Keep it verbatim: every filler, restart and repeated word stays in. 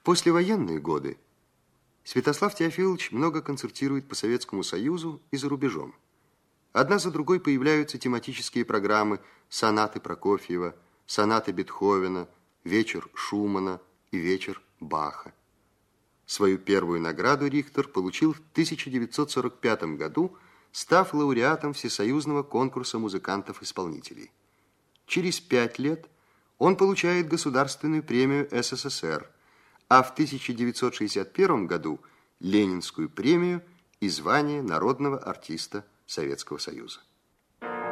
послевоенные годы Святослав Теофилович много концертирует по Советскому Союзу и за рубежом. Одна за другой появляются тематические программы «Сонаты Прокофьева», «Сонаты Бетховена», «Вечер Шумана» и «Вечер Баха». Свою первую награду Рихтер получил в тысяча девятьсот сорок пятом году, став лауреатом Всесоюзного конкурса музыкантов-исполнителей. Через пять лет он получает государственную премию СССР, а в тысяча девятьсот шестьдесят первом году Ленинскую премию и звание народного артиста Советского Союза.